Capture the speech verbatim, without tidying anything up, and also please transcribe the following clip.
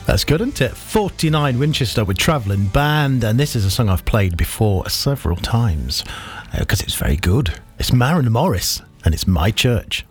That's good, isn't it? forty-nine Winchester with Travelling Band, and this is a song I've played before several times because uh, it's very good. It's Maren Morris, and it's My Church.